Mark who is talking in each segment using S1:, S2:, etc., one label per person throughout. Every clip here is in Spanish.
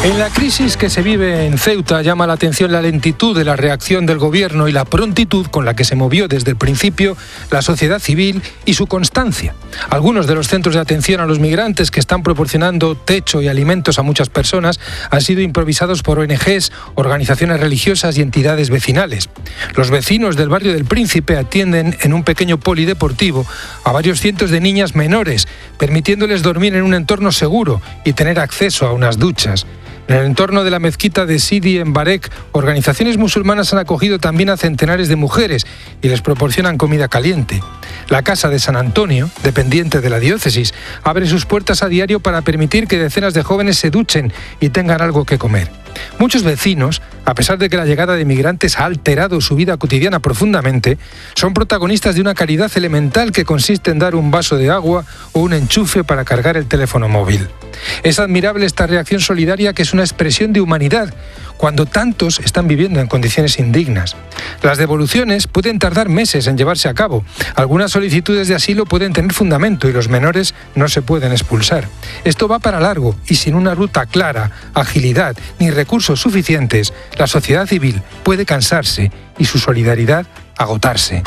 S1: En la crisis que se vive en Ceuta llama la atención la lentitud de la reacción del gobierno y la prontitud con la que se movió desde el principio la sociedad civil y su constancia. Algunos de los centros de atención a los migrantes que están proporcionando techo y alimentos a muchas personas han sido improvisados por ONGs, organizaciones religiosas y entidades vecinales. Los vecinos del barrio del Príncipe atienden en un pequeño polideportivo a varios cientos de niñas menores, permitiéndoles dormir en un entorno seguro y tener acceso a unas duchas. En el entorno de la mezquita de Sidi en Barek, organizaciones musulmanas han acogido también a centenares de mujeres y les proporcionan comida caliente. La Casa de San Antonio, dependiente de la diócesis, abre sus puertas a diario para permitir que decenas de jóvenes se duchen y tengan algo que comer. Muchos vecinos, a pesar de que la llegada de migrantes ha alterado su vida cotidiana profundamente, son protagonistas de una caridad elemental que consiste en dar un vaso de agua o un enchufe para cargar el teléfono móvil. Es admirable esta reacción solidaria que es una expresión de humanidad, cuando tantos están viviendo en condiciones indignas. Las devoluciones pueden tardar meses en llevarse a cabo. Algunas solicitudes de asilo pueden tener fundamento y los menores no se pueden expulsar. Esto va para largo y sin una ruta clara, agilidad ni recursos suficientes, la sociedad civil puede cansarse y su solidaridad agotarse.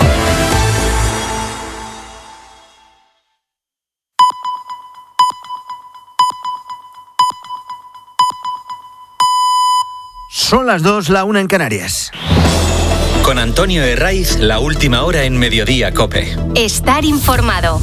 S2: Son las 2, la 1 en Canarias.
S3: Con Antonio Herraiz, la última hora en Mediodía COPE.
S4: Estar informado.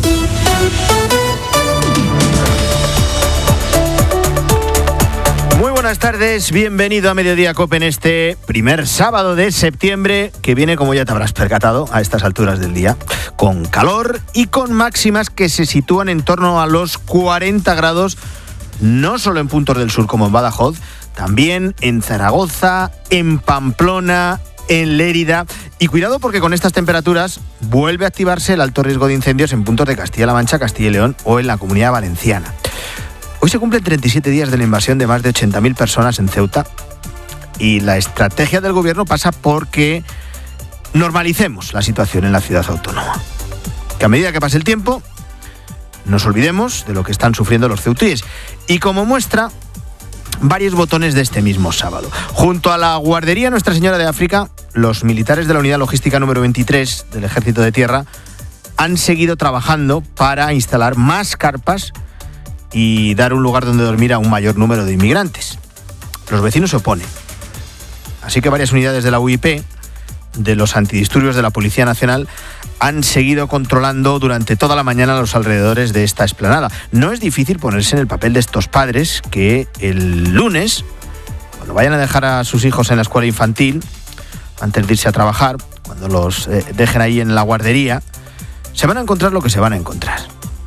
S2: Muy buenas tardes, bienvenido a Mediodía COPE en este primer sábado de septiembre, que viene, como ya te habrás percatado, a estas alturas del día, con calor y con máximas que se sitúan en torno a los 40 grados, no solo en puntos del sur como en Badajoz, también en Zaragoza, en Pamplona, en Lérida. Y cuidado porque con estas temperaturas vuelve a activarse el alto riesgo de incendios en puntos de Castilla-La Mancha, Castilla y León o en la Comunidad Valenciana. Hoy se cumplen 37 días de la invasión de más de 80.000 personas en Ceuta y la estrategia del gobierno pasa por que normalicemos la situación en la ciudad autónoma. Que a medida que pase el tiempo nos olvidemos de lo que están sufriendo los ceutíes. Y como muestra, varios botones de este mismo sábado. Junto a la guardería Nuestra Señora de África, los militares de la unidad logística número 23 del Ejército de Tierra han seguido trabajando para instalar más carpas y dar un lugar donde dormir a un mayor número de inmigrantes. Los vecinos se oponen. Así que varias unidades de la UIP, de los antidisturbios de la Policía Nacional, han seguido controlando durante toda la mañana los alrededores de esta explanada. No es difícil ponerse en el papel de estos padres que el lunes, cuando vayan a dejar a sus hijos en la escuela infantil, antes de irse a trabajar, cuando los dejen ahí en la guardería, se van a encontrar lo que se van a encontrar.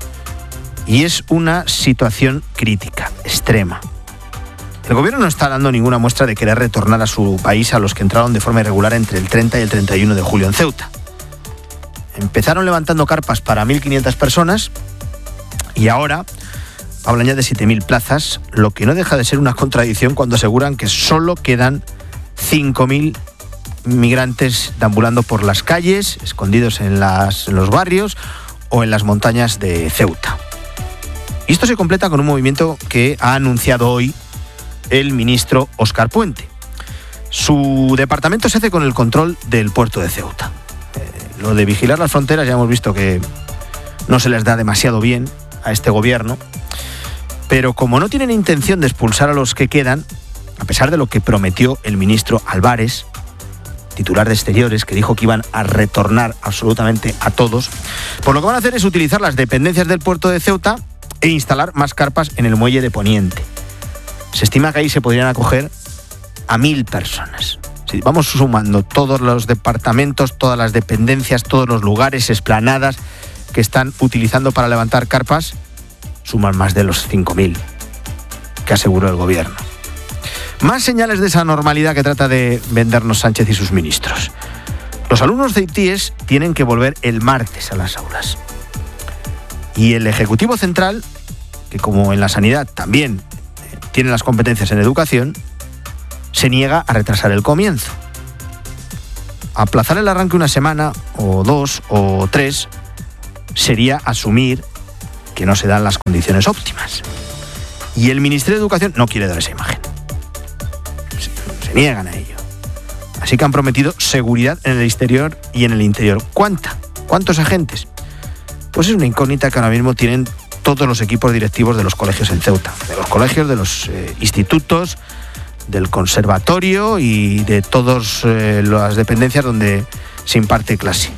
S2: Y es una situación crítica, extrema. El gobierno no está dando ninguna muestra de querer retornar a su país a los que entraron de forma irregular entre el 30 y el 31 de julio en Ceuta. Empezaron levantando carpas para 1.500 personas y ahora hablan ya de 7.000 plazas, lo que no deja de ser una contradicción cuando aseguran que solo quedan 5.000 migrantes deambulando por las calles, escondidos en los barrios o en las montañas de Ceuta. Y esto se completa con un movimiento que ha anunciado hoy el ministro Óscar Puente. Su departamento se hace con el control del puerto de Ceuta. Lo de vigilar las fronteras ya hemos visto que no se les da demasiado bien a este gobierno, pero como no tienen intención de expulsar a los que quedan, a pesar de lo que prometió el ministro Álvarez, titular de Exteriores, que dijo que iban a retornar absolutamente a todos, pues lo que van a hacer es utilizar las dependencias del puerto de Ceuta e instalar más carpas en el muelle de Poniente. Se estima que ahí se podrían acoger a 1.000 personas. Si vamos sumando todos los departamentos, todas las dependencias, todos los lugares, explanadas que están utilizando para levantar carpas, suman más de los 5.000 que aseguró el gobierno. Más señales de esa normalidad que trata de vendernos Sánchez y sus ministros. Los alumnos ceutíes tienen que volver el martes a las aulas. Y el Ejecutivo Central, que como en la sanidad también tiene las competencias en educación, se niega a retrasar el comienzo. Aplazar el arranque una semana, o 2, o 3, sería asumir que no se dan las condiciones óptimas. Y el Ministerio de Educación no quiere dar esa imagen. se niegan a ello. Así que han prometido seguridad en el exterior y en el interior. ¿Cuántos agentes? Pues es una incógnita que ahora mismo tienen todos los equipos directivos de los colegios en Ceuta, de los colegios, de los institutos, del conservatorio y de todas las dependencias donde se imparte clase.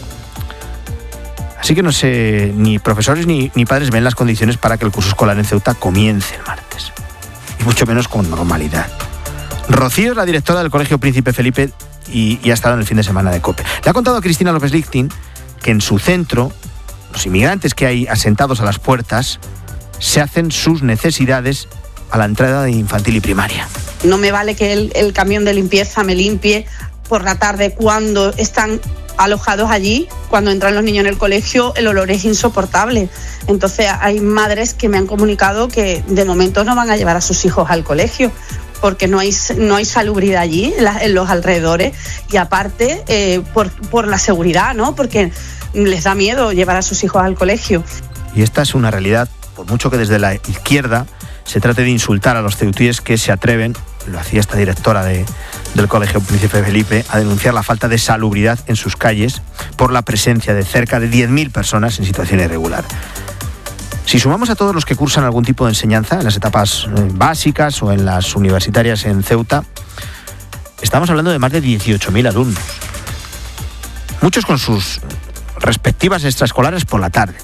S2: Así que no sé, ni profesores ni padres ven las condiciones para que el curso escolar en Ceuta comience el martes, y mucho menos con normalidad. Rocío es la directora del Colegio Príncipe Felipe y ha estado en el fin de semana de COPE. Le ha contado a Cristina López-Lichting que en su centro, los inmigrantes que hay asentados a las puertas se hacen sus necesidades a la entrada de infantil y primaria.
S5: No me vale que el camión de limpieza me limpie por la tarde cuando están alojados allí. Cuando entran los niños en el colegio, el olor es insoportable. Entonces hay madres que me han comunicado que de momento no van a llevar a sus hijos al colegio porque no hay salubridad allí en los alrededores, y aparte por la seguridad, ¿no? Porque les da miedo llevar a sus hijos al colegio.
S2: Y esta es una realidad, por mucho que desde la izquierda se trate de insultar a los ceutíes que se atreven, lo hacía esta directora del Colegio Príncipe Felipe, a denunciar la falta de salubridad en sus calles por la presencia de cerca de 10.000 personas en situación irregular. Si sumamos a todos los que cursan algún tipo de enseñanza en las etapas básicas o en las universitarias en Ceuta, estamos hablando de más de 18.000 alumnos. Muchos con sus respectivas extraescolares por la tarde,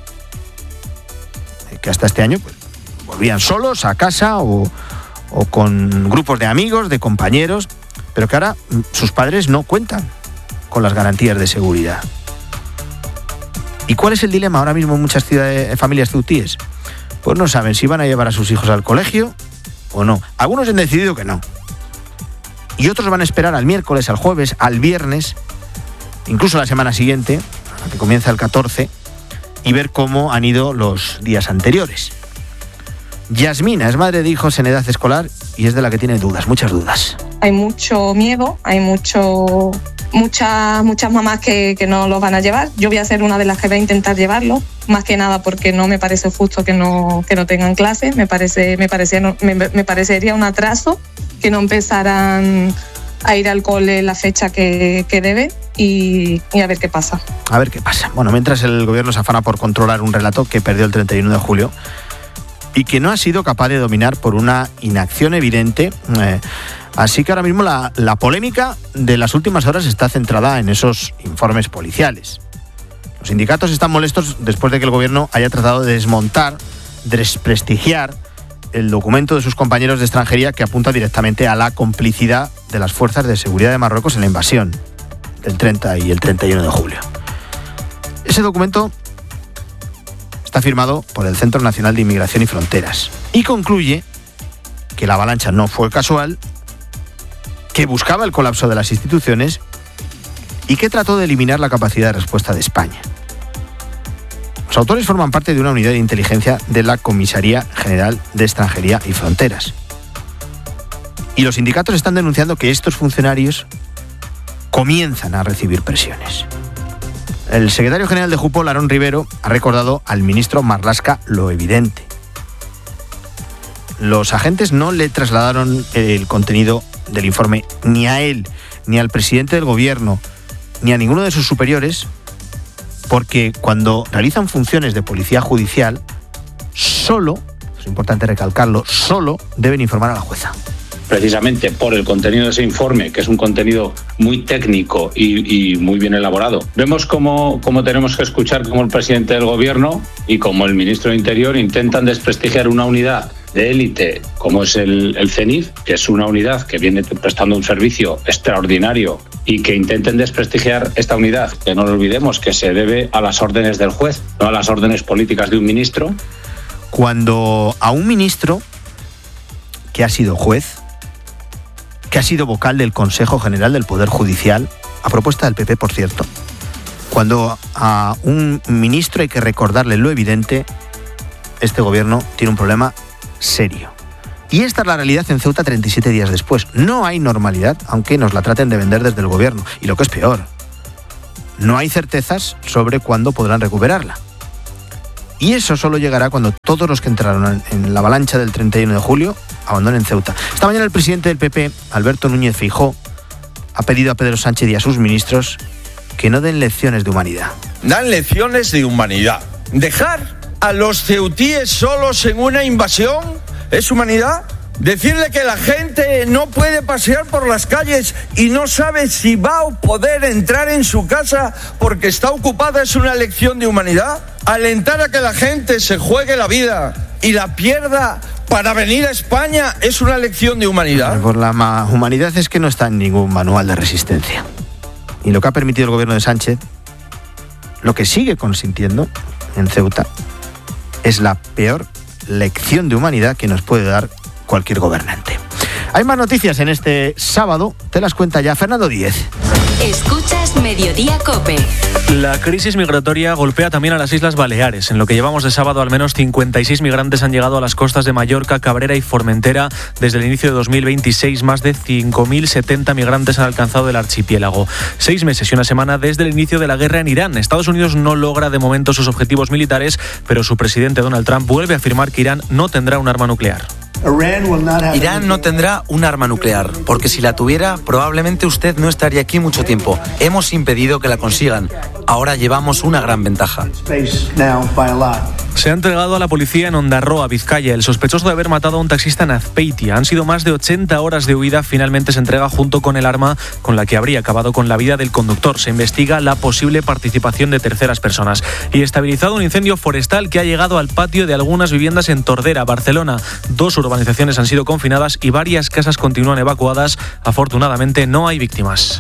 S2: que hasta este año pues, volvían solos a casa o con grupos de amigos, de compañeros, pero que ahora sus padres no cuentan con las garantías de seguridad. ¿Y cuál es el dilema ahora mismo en muchas familias ceutíes? Pues no saben si van a llevar a sus hijos al colegio o no. Algunos han decidido que no. Y otros van a esperar al miércoles, al jueves, al viernes, incluso la semana siguiente, que comienza el 14, y ver cómo han ido los días anteriores. Yasmina es madre de hijos en edad escolar y es de la que tiene dudas, muchas dudas.
S6: Hay mucho miedo, hay muchas mamás que no los van a llevar. Yo voy a ser una de las que va a intentar llevarlo, más que nada porque no me parece justo que no tengan clase. Me parecería un atraso que no empezaran a ir al cole la fecha que debe y a ver qué pasa.
S2: A ver qué pasa. Bueno, mientras el gobierno se afana por controlar un relato que perdió el 31 de julio y que no ha sido capaz de dominar por una inacción evidente. Así que ahora mismo la polémica de las últimas horas está centrada en esos informes policiales. Los sindicatos están molestos después de que el gobierno haya tratado de desmontar, desprestigiar el documento de sus compañeros de extranjería que apunta directamente a la complicidad de las fuerzas de seguridad de Marruecos en la invasión del 30 y el 31 de julio. Ese documento está firmado por el Centro Nacional de Inmigración y Fronteras y concluye que la avalancha no fue casual, que buscaba el colapso de las instituciones y que trató de eliminar la capacidad de respuesta de España. Los autores forman parte de una unidad de inteligencia de la Comisaría General de Extranjería y Fronteras. Y los sindicatos están denunciando que estos funcionarios comienzan a recibir presiones. El secretario general de Jupol, Aarón Rivero, ha recordado al ministro Marlaska lo evidente. Los agentes no le trasladaron el contenido del informe ni a él, ni al presidente del gobierno, ni a ninguno de sus superiores, porque cuando realizan funciones de policía judicial, solo, es importante recalcarlo, solo deben informar a la jueza.
S7: Precisamente por el contenido de ese informe, que es un contenido muy técnico y muy bien elaborado. Vemos cómo tenemos que escuchar cómo el presidente del gobierno y como el ministro de Interior intentan desprestigiar una unidad de élite como es el CENIF, que es una unidad que viene prestando un servicio extraordinario, y que intenten desprestigiar esta unidad, que no lo olvidemos, que se debe a las órdenes del juez, no a las órdenes políticas de un ministro.
S2: Cuando a un ministro que ha sido juez, que ha sido vocal del Consejo General del Poder Judicial, a propuesta del PP, por cierto, cuando a un ministro hay que recordarle lo evidente, este gobierno tiene un problema serio. Y esta es la realidad en Ceuta 37 días después. No hay normalidad, aunque nos la traten de vender desde el gobierno. Y lo que es peor, no hay certezas sobre cuándo podrán recuperarla. Y eso solo llegará cuando todos los que entraron en la avalancha del 31 de julio abandonen Ceuta. Esta mañana el presidente del PP, Alberto Núñez Feijóo, ha pedido a Pedro Sánchez y a sus ministros que no den lecciones de humanidad.
S8: Dan lecciones de humanidad. ¿Dejar a los ceutíes solos en una invasión es humanidad? Decirle que la gente no puede pasear por las calles y no sabe si va a poder entrar en su casa porque está ocupada es una lección de humanidad. Alentar a que la gente se juegue la vida y la pierda para venir a España es una lección de humanidad.
S2: Por la humanidad es que no está en ningún manual de resistencia. Y lo que ha permitido el gobierno de Sánchez, lo que sigue consintiendo en Ceuta, es la peor lección de humanidad que nos puede dar cualquier gobernante. Hay más noticias en este sábado, te las cuenta ya Fernando Díez.
S4: Escuchas Mediodía COPE.
S9: La crisis migratoria golpea también a las Islas Baleares. En lo que llevamos de sábado, al menos 56 migrantes han llegado a las costas de Mallorca, Cabrera y Formentera. Desde el inicio de 2026, más de 5.070 migrantes han alcanzado el archipiélago. 6 meses y una semana desde el inicio de la guerra en Irán. Estados Unidos no logra de momento sus objetivos militares, pero su presidente Donald Trump vuelve a afirmar que Irán no tendrá un arma nuclear.
S10: Irán no tendrá un arma nuclear, porque si la tuviera, probablemente usted no estaría aquí mucho tiempo. Hemos impedido que la consigan. Ahora llevamos una gran ventaja.
S9: Se ha entregado a la policía en Ondarroa, Vizcaya, el sospechoso de haber matado a un taxista en Azpeitia. Han sido más de 80 horas de huida. Finalmente se entrega junto con el arma con la que habría acabado con la vida del conductor. Se investiga la posible participación de terceras personas. Y estabilizado un incendio forestal que ha llegado al patio de algunas viviendas en Tordera, Barcelona. 2 urbanizaciones han sido confinadas y varias casas continúan evacuadas. Afortunadamente no hay víctimas.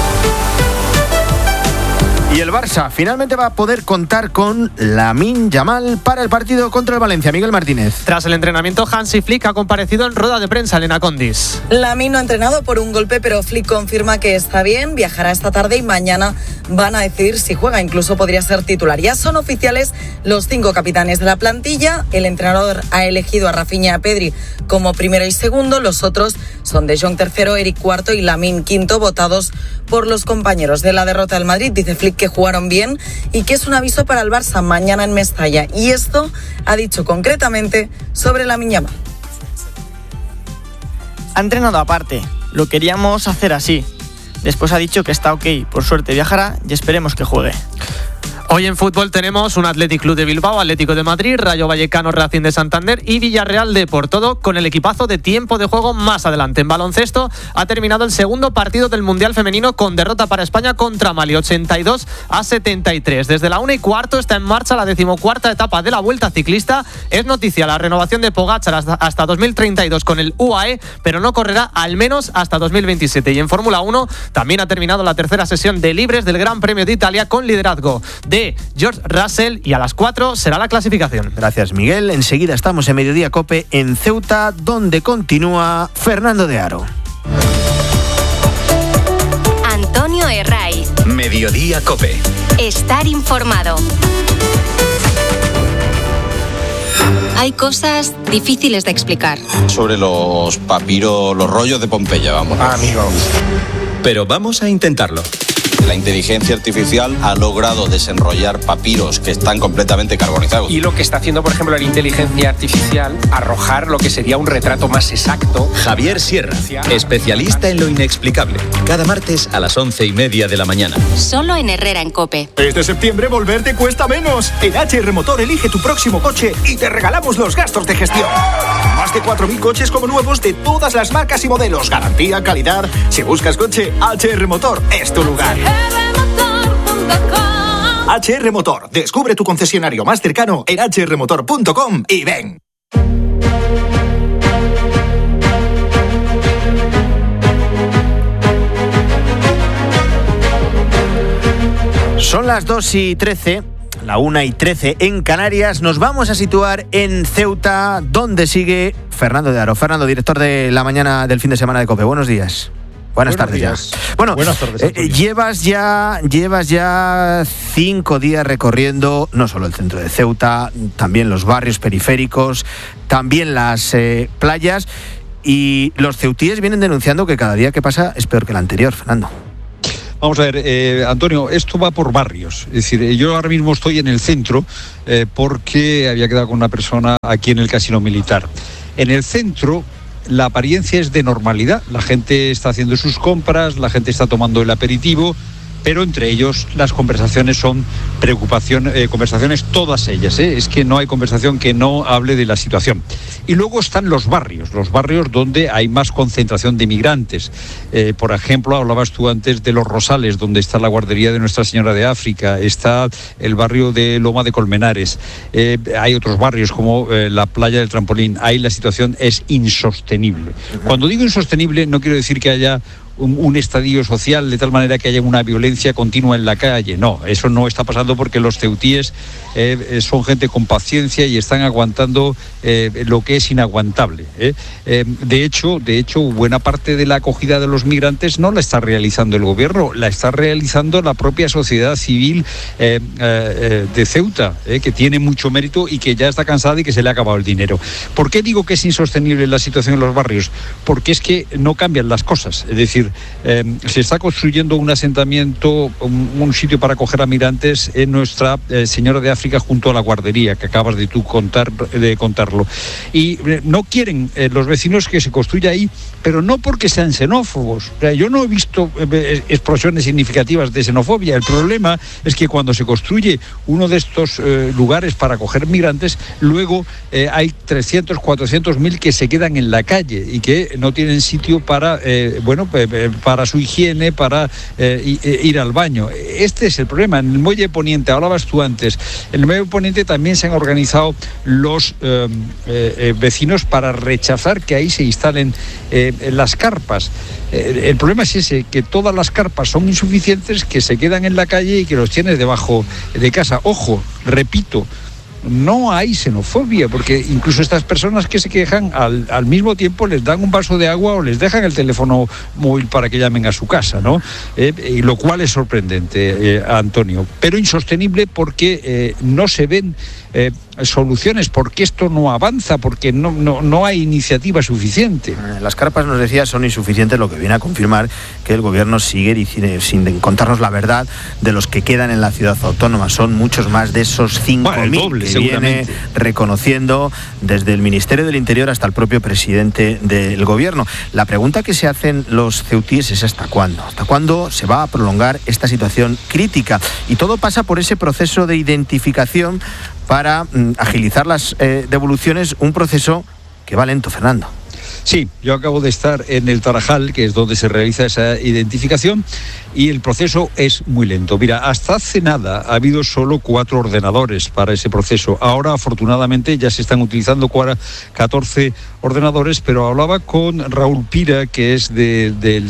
S2: Y el Barça finalmente va a poder contar con Lamine Yamal para el partido contra el Valencia. Miguel Martínez.
S11: Tras el entrenamiento, Hansi Flick ha comparecido en rueda de prensa. Elena Condis.
S12: Lamine no ha entrenado por un golpe, pero Flick confirma que está bien, viajará esta tarde y mañana van a decidir si juega. Incluso podría ser titular. Ya son oficiales los 5 capitanes de la plantilla. El entrenador ha elegido a Rafinha y a Pedri como primero y segundo. Los otros son De Jong tercero, Eric cuarto y Lamine quinto, votados por los compañeros. De la derrota del Madrid, dice Flick que jugaron bien y que es un aviso para el Barça mañana en Mestalla. Y esto ha dicho concretamente sobre Lamine Yamal.
S13: Ha entrenado aparte, lo queríamos hacer así. Después ha dicho que está ok, por suerte viajará y esperemos que juegue.
S11: Hoy en fútbol tenemos un Athletic Club de Bilbao, Atlético de Madrid, Rayo Vallecano, Racing de Santander y Villarreal Depor. Todo con el equipazo de tiempo de juego más adelante. En baloncesto ha terminado el segundo partido del Mundial Femenino con derrota para España contra Mali, 82-73. Desde la 1:15 está en marcha la 14ª etapa de la Vuelta Ciclista. Es noticia la renovación de Pogačar hasta 2032 con el UAE, pero no correrá al menos hasta 2027. Y en Fórmula 1 también ha terminado la tercera sesión de libres del Gran Premio de Italia con liderazgo de George Russell y a las 4 será la clasificación.
S2: Gracias, Miguel. Enseguida estamos en Mediodía COPE en Ceuta, donde continúa Fernando de Aro.
S4: Antonio Herraiz.
S3: Mediodía COPE.
S4: Estar informado. Hay cosas difíciles de explicar.
S14: Sobre los papiros, los rollos de Pompeya, vamos.
S3: Amigo. Pero vamos a intentarlo.
S14: La inteligencia artificial ha logrado desenrollar papiros que están completamente carbonizados.
S15: Y lo que está haciendo, por ejemplo, la inteligencia artificial, arrojar lo que sería un retrato más exacto.
S3: Javier Sierra, especialista en lo inexplicable. Cada martes a las 11:30 de la mañana.
S4: Solo en Herrera en COPE.
S16: Este septiembre volver te cuesta menos. En HR Motor elige tu próximo coche y te regalamos los gastos de gestión. Más de 4.000 coches como nuevos de todas las marcas y modelos. Garantía, calidad. Si buscas coche, HR Motor es tu lugar. HR Motor. Descubre tu concesionario más cercano en hrmotor.com y ven.
S2: Son las 2:13, la 1:13 en Canarias. Nos vamos a situar en Ceuta, donde sigue Fernando de Aro. Fernando, director de La Mañana del fin de semana de COPE. Buenos días. Buenas tardes ya. Bueno, buenas tardes, llevas ya 5 días recorriendo no solo el centro de Ceuta, también los barrios periféricos, también las playas, y los ceutíes vienen denunciando que cada día que pasa es peor que el anterior, Fernando.
S17: Vamos a ver, Antonio, esto va por barrios. Es decir, yo ahora mismo estoy en el centro porque había quedado con una persona aquí en el Casino Militar. En el centro la apariencia es de normalidad. La gente está haciendo sus compras, la gente está tomando el aperitivo, pero entre ellos las conversaciones son conversaciones todas ellas, es que no hay conversación que no hable de la situación. Y luego están los barrios donde hay más concentración de migrantes. Por ejemplo, hablabas tú antes de Los Rosales, donde está la guardería de Nuestra Señora de África, está el barrio de Loma de Colmenares, hay otros barrios como la Playa del Trampolín. Ahí la situación es insostenible. Cuando digo insostenible no quiero decir que haya un estadio social de tal manera que haya una violencia continua en la calle. No, eso no está pasando porque los ceutíes son gente con paciencia y están aguantando lo que es inaguantable. De hecho, buena parte de la acogida de los migrantes no la está realizando el gobierno, la está realizando la propia sociedad civil de Ceuta, que tiene mucho mérito y que ya está cansada y que se le ha acabado el dinero. ¿Por qué digo que es insostenible la situación en los barrios? Porque es que no cambian las cosas. Es decir, se está construyendo un asentamiento, un sitio para acoger a migrantes en Nuestra Señora de África junto a la guardería que acabas de contarlo. Y no quieren los vecinos que se construya ahí, pero no porque sean xenófobos. O sea, yo no he visto explosiones significativas de xenofobia. El problema es que cuando se construye uno de estos lugares para acoger migrantes, luego hay 300, 400.000 que se quedan en la calle y que no tienen sitio para para su higiene, para ir al baño. Este es el problema. En el Muelle Poniente, hablabas tú antes, en el Muelle Poniente también se han organizado los vecinos para rechazar que ahí se instalen las carpas. El problema es ese, que todas las carpas son insuficientes, que se quedan en la calle y que los tienes debajo de casa. Ojo, repito, no hay xenofobia, porque incluso estas personas que se quejan al mismo tiempo les dan un vaso de agua o les dejan el teléfono móvil para que llamen a su casa, ¿no? Y lo cual es sorprendente, Antonio, pero insostenible porque no se ven soluciones, porque esto no avanza, porque no hay iniciativa suficiente.
S2: Las carpas, nos decía, son insuficientes, lo que viene a confirmar que el gobierno sigue sin contarnos la verdad de los que quedan en la ciudad autónoma. Son muchos más de esos 5.000 que viene reconociendo desde el Ministerio del Interior hasta el propio presidente del gobierno. La pregunta que se hacen los ceutíes es ¿hasta cuándo? ¿Hasta cuándo se va a prolongar esta situación crítica? Y todo pasa por ese proceso de identificación para agilizar las devoluciones, un proceso que va lento, Fernando.
S17: Sí, yo acabo de estar en el Tarajal, que es donde se realiza esa identificación, y el proceso es muy lento. Mira, hasta hace nada ha habido solo 4 ordenadores para ese proceso. Ahora, afortunadamente, ya se están utilizando 14 ordenadores, pero hablaba con Raúl Pira, que es del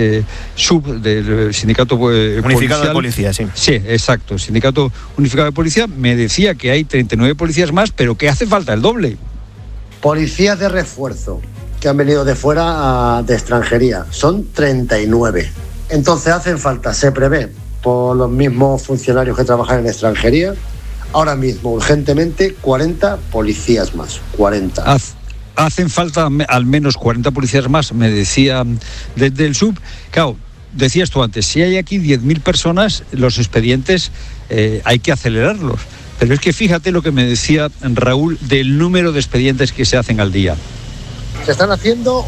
S17: SUB, del Sindicato
S2: Unificado de Policía, sí.
S17: Sí, exacto, Sindicato Unificado de Policía. Me decía que hay 39 policías más, pero que hace falta el doble.
S18: Policías de refuerzo que han venido de fuera de extranjería, son 39. Entonces hacen falta, se prevé, por los mismos funcionarios que trabajan en extranjería, ahora mismo, urgentemente, 40 policías más, 40.
S17: Hacen falta al menos 40 policías más, me decía desde el SUB. Claro, decías tú antes, si hay aquí 10.000 personas, los expedientes hay que acelerarlos. Pero es que fíjate lo que me decía Raúl del número de expedientes que se hacen al día.
S18: Se están haciendo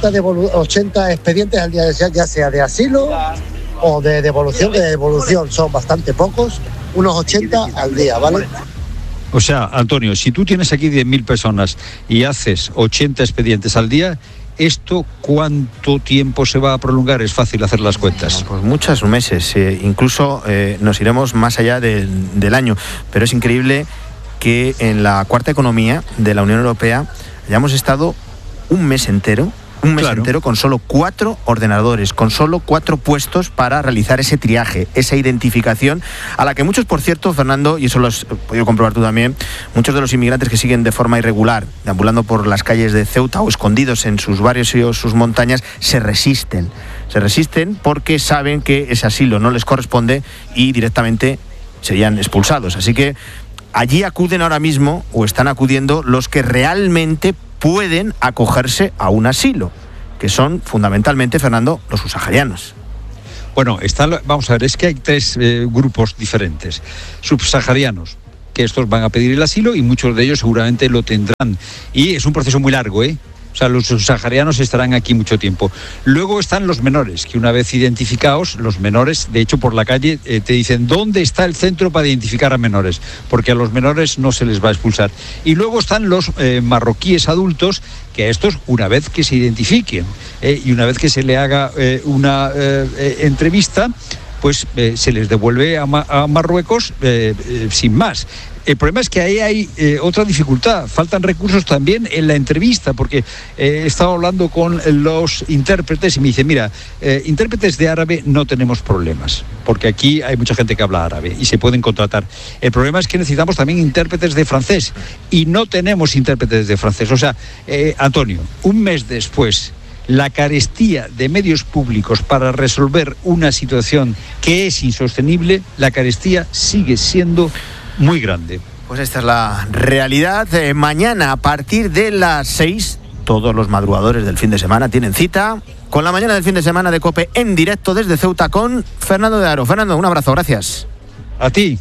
S18: 80 expedientes al día, ya sea de asilo o de devolución. De devolución son bastante pocos, unos 80 al día, ¿vale?
S17: O sea, Antonio, si tú tienes aquí 10.000 personas y haces 80 expedientes al día, ¿esto cuánto tiempo se va a prolongar? Es fácil hacer las cuentas.
S2: Pues muchos meses, incluso nos iremos más allá del año. Pero es increíble que en la cuarta economía de la Unión Europea hayamos estado un mes entero con solo 4 ordenadores, con solo 4 puestos para realizar ese triaje, esa identificación, a la que muchos, por cierto, Fernando, y eso lo has podido comprobar tú también, muchos de los inmigrantes que siguen de forma irregular, deambulando por las calles de Ceuta o escondidos en sus barrios y sus montañas, se resisten porque saben que ese asilo no les corresponde y directamente serían expulsados. Así que allí acuden ahora mismo, o están acudiendo, los que realmente pueden acogerse a un asilo, que son fundamentalmente, Fernando, los subsaharianos.
S17: Bueno, vamos a ver, es que hay tres grupos diferentes. Subsaharianos, que estos van a pedir el asilo y muchos de ellos seguramente lo tendrán. Y es un proceso muy largo, O sea, los subsaharianos estarán aquí mucho tiempo. Luego están los menores, que una vez identificados, los menores, de hecho por la calle te dicen ¿dónde está el centro para identificar a menores? Porque a los menores no se les va a expulsar. Y luego están los marroquíes adultos, que a estos, una vez que se identifiquen y una vez que se le haga una entrevista, pues se les devuelve a Marruecos sin más. El problema es que ahí hay otra dificultad. Faltan recursos también en la entrevista, porque he estado hablando con los intérpretes y me dicen, mira, intérpretes de árabe no tenemos problemas, porque aquí hay mucha gente que habla árabe y se pueden contratar. El problema es que necesitamos también intérpretes de francés y no tenemos intérpretes de francés. O sea, Antonio, un mes después, la carestía de medios públicos para resolver una situación que es insostenible, la carestía sigue siendo muy grande.
S2: Pues esta es la realidad. Mañana a partir de las 6, todos los madrugadores del fin de semana tienen cita con la mañana del fin de semana de COPE en directo desde Ceuta con Fernando de Aro. Fernando, un abrazo, gracias.
S17: A ti.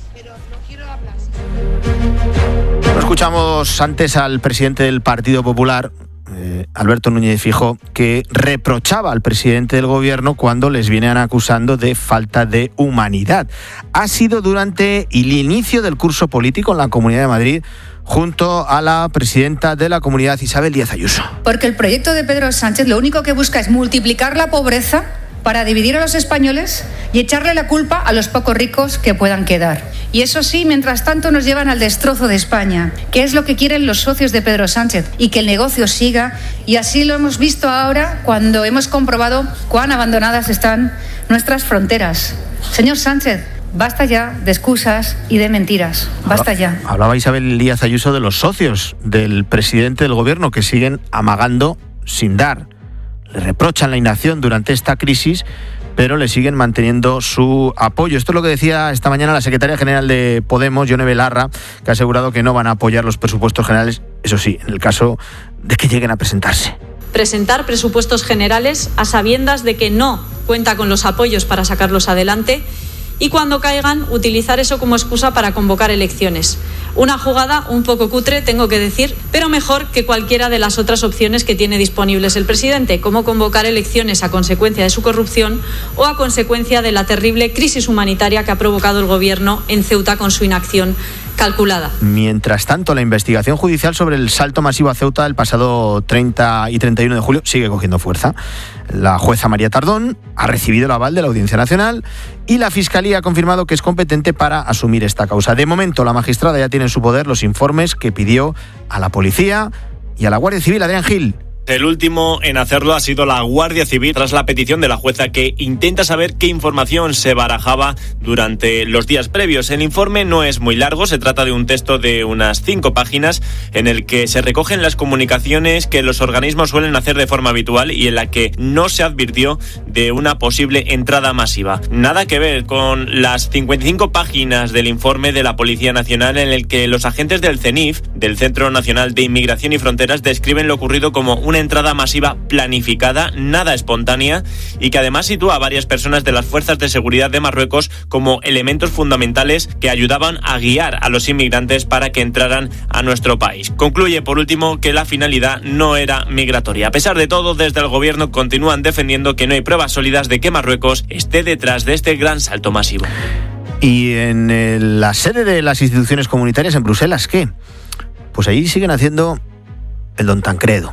S2: Escuchamos antes al presidente del Partido Popular, Alberto Núñez Feijóo, que reprochaba al presidente del gobierno cuando les vienen acusando de falta de humanidad. Ha sido durante el inicio del curso político en la Comunidad de Madrid, junto a la presidenta de la comunidad, Isabel Díaz Ayuso.
S19: Porque el proyecto de Pedro Sánchez lo único que busca es multiplicar la pobreza para dividir a los españoles y echarle la culpa a los pocos ricos que puedan quedar. Y eso sí, mientras tanto nos llevan al destrozo de España, que es lo que quieren los socios de Pedro Sánchez, y que el negocio siga, y así lo hemos visto ahora cuando hemos comprobado cuán abandonadas están nuestras fronteras. Señor Sánchez, basta ya de excusas y de mentiras. Basta ya.
S2: Hablaba Isabel Díaz Ayuso de los socios del presidente del gobierno que siguen amagando sin dar. Le reprochan la inacción durante esta crisis, pero le siguen manteniendo su apoyo. Esto es lo que decía esta mañana la secretaria general de Podemos, Yone Belarra, que ha asegurado que no van a apoyar los presupuestos generales, eso sí, en el caso de que lleguen a presentarse.
S20: Presentar presupuestos generales a sabiendas de que no cuenta con los apoyos para sacarlos adelante y cuando caigan utilizar eso como excusa para convocar elecciones. Una jugada un poco cutre, tengo que decir, pero mejor que cualquiera de las otras opciones que tiene disponibles el presidente, como convocar elecciones a consecuencia de su corrupción o a consecuencia de la terrible crisis humanitaria que ha provocado el gobierno en Ceuta con su inacción calculada.
S2: Mientras tanto, la investigación judicial sobre el salto masivo a Ceuta el pasado 30 y 31 de julio sigue cogiendo fuerza. La jueza María Tardón ha recibido el aval de la Audiencia Nacional y la Fiscalía ha confirmado que es competente para asumir esta causa. De momento, la magistrada ya tiene en su poder los informes que pidió a la policía y a la Guardia Civil. Adrián Gil.
S21: El último en hacerlo ha sido la Guardia Civil tras la petición de la jueza que intenta saber qué información se barajaba durante los días previos. El informe no es muy largo, se trata de un texto de unas 5 páginas en el que se recogen las comunicaciones que los organismos suelen hacer de forma habitual y en la que no se advirtió de una posible entrada masiva. Nada que ver con las 55 páginas del informe de la Policía Nacional en el que los agentes del CENIF, del Centro Nacional de Inmigración y Fronteras, describen lo ocurrido como una entrada masiva planificada, nada espontánea y que además sitúa a varias personas de las fuerzas de seguridad de Marruecos como elementos fundamentales que ayudaban a guiar a los inmigrantes para que entraran a nuestro país. Concluye por último que la finalidad no era migratoria. A pesar de todo, desde el gobierno continúan defendiendo que no hay pruebas sólidas de que Marruecos esté detrás de este gran salto masivo.
S2: Y en la sede de las instituciones comunitarias en Bruselas, ¿qué? Pues ahí siguen haciendo el Don Tancredo.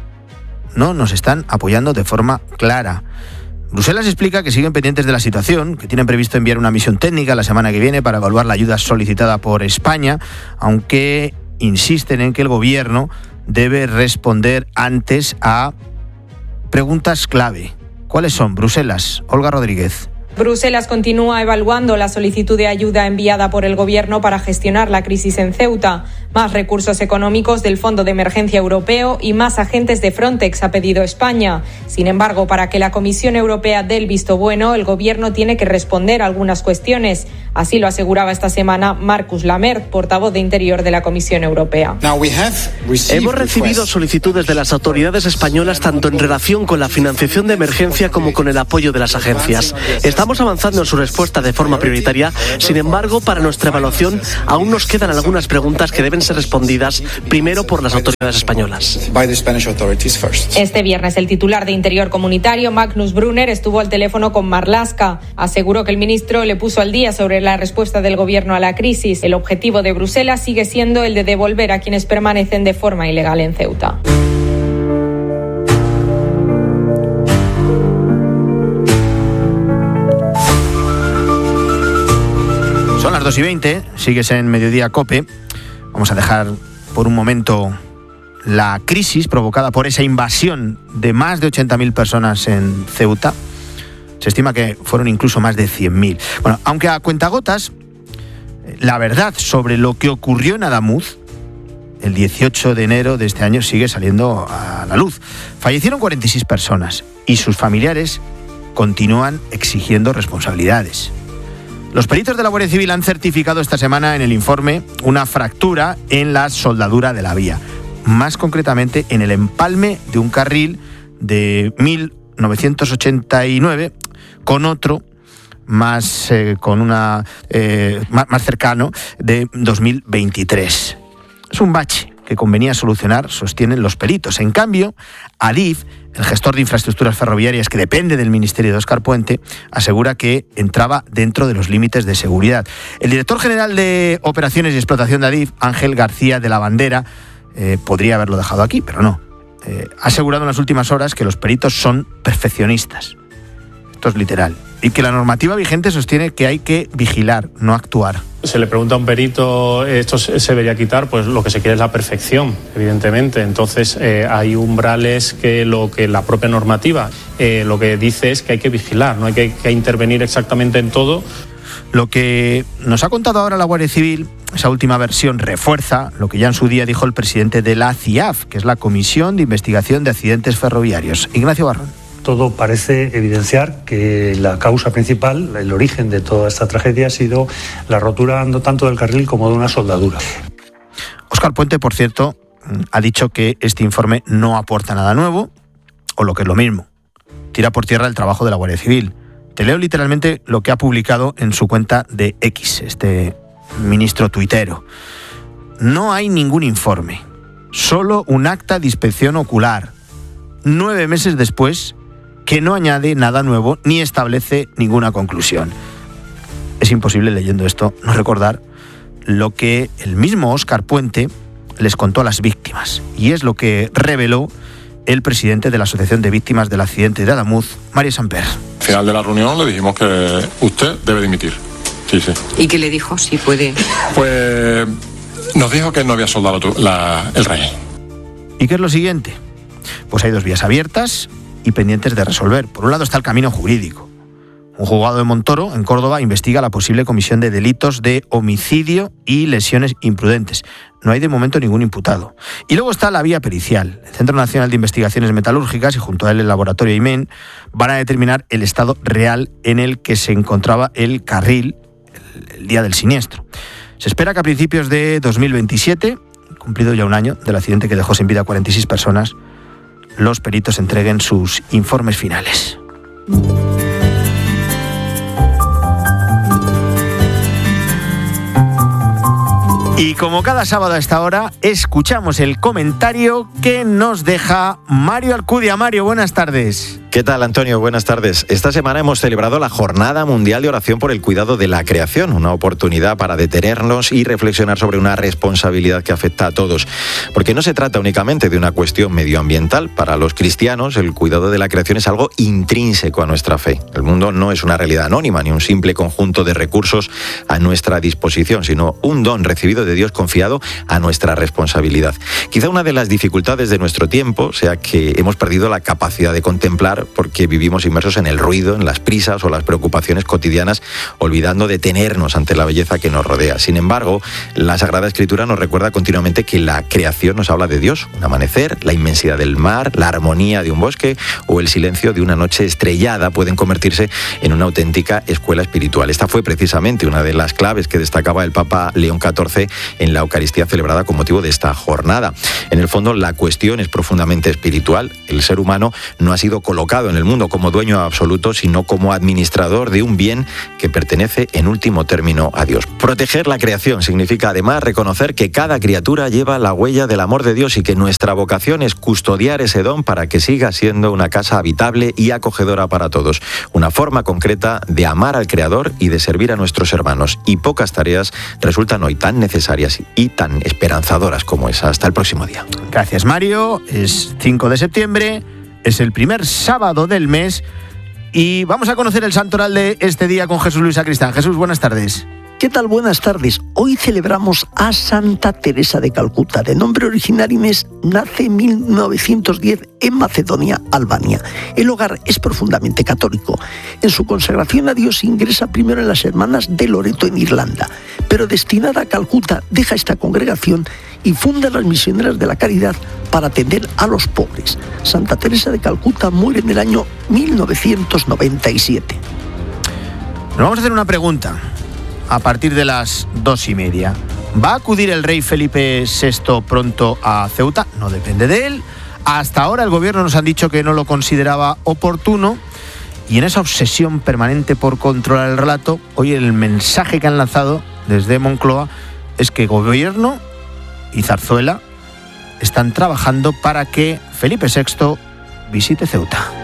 S2: No nos están apoyando de forma clara. Bruselas explica que siguen pendientes de la situación, que tienen previsto enviar una misión técnica la semana que viene para evaluar la ayuda solicitada por España, aunque insisten en que el gobierno debe responder antes a preguntas clave. ¿Cuáles son? Bruselas, Olga Rodríguez.
S22: Bruselas continúa evaluando la solicitud de ayuda enviada por el Gobierno para gestionar la crisis en Ceuta. Más recursos económicos del Fondo de Emergencia Europeo y más agentes de Frontex ha pedido España. Sin embargo, para que la Comisión Europea dé el visto bueno, el Gobierno tiene que responder a algunas cuestiones. Así lo aseguraba esta semana Marcus Lamert, portavoz de Interior de la Comisión Europea.
S23: Hemos recibido solicitudes de las autoridades españolas tanto en relación con la financiación de emergencia como con el apoyo de las agencias. Estamos Estamos avanzando en su respuesta de forma prioritaria. Sin embargo, para nuestra evaluación aún nos quedan algunas preguntas que deben ser respondidas primero por las autoridades españolas.
S22: Este viernes el titular de Interior Comunitario, Magnus Brunner, estuvo al teléfono con Marlaska. Aseguró que el ministro le puso al día sobre la respuesta del gobierno a la crisis. El objetivo de Bruselas sigue siendo el de devolver a quienes permanecen de forma ilegal en Ceuta.
S2: Son las 2:20, sigues en Mediodía COPE. Vamos a dejar por un momento la crisis provocada por esa invasión de más de 80.000 personas en Ceuta. Se estima que fueron incluso más de 100.000. Bueno, aunque a cuentagotas, la verdad sobre lo que ocurrió en Adamuz el 18 de enero de este año sigue saliendo a la luz. Fallecieron 46 personas y sus familiares continúan exigiendo responsabilidades. Los peritos de la Guardia Civil han certificado esta semana en el informe una fractura en la soldadura de la vía, más concretamente en el empalme de un carril de 1989 con otro más cercano de 2023. Es un bache que convenía solucionar, sostienen los peritos. En cambio, Adif, el gestor de infraestructuras ferroviarias que depende del Ministerio de Óscar Puente, asegura que entraba dentro de los límites de seguridad. El director general de Operaciones y Explotación de Adif, Ángel García de la Bandera, podría haberlo dejado aquí, pero no. Ha asegurado en las últimas horas que los peritos son perfeccionistas. Esto es literal. Y que la normativa vigente sostiene que hay que vigilar, no actuar.
S1: Se le pregunta a un perito, esto se debería quitar, pues lo que se quiere es la perfección, evidentemente. Entonces hay umbrales que lo que la propia normativa lo que dice es que hay que vigilar, no hay que intervenir exactamente en todo.
S2: Lo que nos ha contado ahora la Guardia Civil, esa última versión, refuerza lo que ya en su día dijo el presidente de la CIAF, que es la Comisión de Investigación de Accidentes Ferroviarios, Ignacio Barrón.
S5: Todo parece evidenciar que la causa principal, el origen de toda esta tragedia ha sido la rotura no tanto del carril como de una soldadura.
S2: Óscar Puente, por cierto, ha dicho que este informe no aporta nada nuevo, o lo que es lo mismo, tira por tierra el trabajo de la Guardia Civil. Te leo literalmente lo que ha publicado en su cuenta de X, este ministro tuitero. No hay ningún informe, solo un acta de inspección ocular, 9 meses después, que no añade nada nuevo ni establece ninguna conclusión. Es imposible, leyendo esto, no recordar lo que el mismo Óscar Puente les contó a las víctimas, y es lo que reveló el presidente de la Asociación de Víctimas del Accidente de Adamuz, Mario Samper.
S6: Al final de la reunión le dijimos que usted debe dimitir. Sí.
S24: ¿Y qué le dijo? Si puede.
S6: Pues nos dijo que no había soldado el rey.
S2: ¿Y qué es lo siguiente? Pues hay 2 vías abiertas y pendientes de resolver. Por un lado está el camino jurídico. Un juzgado de Montoro, en Córdoba, investiga la posible comisión de delitos de homicidio y lesiones imprudentes. No hay de momento ningún imputado. Y luego está la vía pericial. El Centro Nacional de Investigaciones Metalúrgicas y junto a él el laboratorio IMEN van a determinar el estado real en el que se encontraba el carril el día del siniestro. Se espera que a principios de 2027, cumplido ya un año del accidente que dejó sin vida a 46 personas, los peritos entreguen sus informes finales. Y como cada sábado a esta hora, escuchamos el comentario que nos deja Mario Alcudia. Mario, buenas tardes.
S25: ¿Qué tal, Antonio? Buenas tardes. Esta semana hemos celebrado la Jornada Mundial de Oración por el Cuidado de la Creación, una oportunidad para detenernos y reflexionar sobre una responsabilidad que afecta a todos. Porque no se trata únicamente de una cuestión medioambiental. Para los cristianos, el cuidado de la creación es algo intrínseco a nuestra fe. El mundo no es una realidad anónima ni un simple conjunto de recursos a nuestra disposición, sino un don recibido de Dios confiado a nuestra responsabilidad. Quizá una de las dificultades de nuestro tiempo sea que hemos perdido la capacidad de contemplar porque vivimos inmersos en el ruido, en las prisas o las preocupaciones cotidianas, olvidando detenernos ante la belleza que nos rodea. Sin embargo, la Sagrada Escritura nos recuerda continuamente que la creación nos habla de Dios, un amanecer, la inmensidad del mar, la armonía de un bosque o el silencio de una noche estrellada pueden convertirse en una auténtica escuela espiritual. Esta fue precisamente una de las claves que destacaba el Papa León XIV en la Eucaristía celebrada con motivo de esta jornada. En el fondo, la cuestión es profundamente espiritual. El ser humano no ha sido colocado en el mundo como dueño absoluto, sino como administrador de un bien que pertenece en último término a Dios. Proteger la creación significa además reconocer que cada criatura lleva la huella del amor de Dios y que nuestra vocación es custodiar ese don para que siga siendo una casa habitable y acogedora para todos. Una forma concreta de amar al Creador y de servir a nuestros hermanos. Y pocas tareas resultan hoy tan necesarias y tan esperanzadoras como esa. Hasta el próximo día.
S2: Gracias, Mario. Es 5 de septiembre, es el primer sábado del mes y vamos a conocer el santoral de este día con Jesús Luis Sacristán. Jesús, buenas tardes.
S7: ¿Qué tal? Buenas tardes. Hoy celebramos a Santa Teresa de Calcuta. De nombre original Inés, nace en 1910 en Macedonia, Albania. El hogar es profundamente católico. En su consagración a Dios ingresa primero en las Hermanas de Loreto en Irlanda, pero destinada a Calcuta deja esta congregación y funda las Misioneras de la Caridad para atender a los pobres. Santa Teresa de Calcuta muere en el año 1997.
S2: Nos vamos a hacer una pregunta. A partir de las 2:30. ¿Va a acudir el rey Felipe VI pronto a Ceuta? No depende de él. Hasta ahora el gobierno nos han dicho que no lo consideraba oportuno y en esa obsesión permanente por controlar el relato, hoy el mensaje que han lanzado desde Moncloa es que gobierno y Zarzuela están trabajando para que Felipe VI visite Ceuta.